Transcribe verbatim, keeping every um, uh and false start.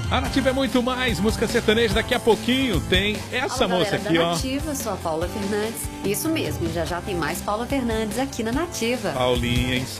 A Nativa é muito mais. Música sertaneja daqui a pouquinho tem essa Fala, moça galera aqui, da ó. Nativa, sou a Paula Fernandes. Isso mesmo, já já tem mais Paula Fernandes aqui na Nativa. Paulinha, hein?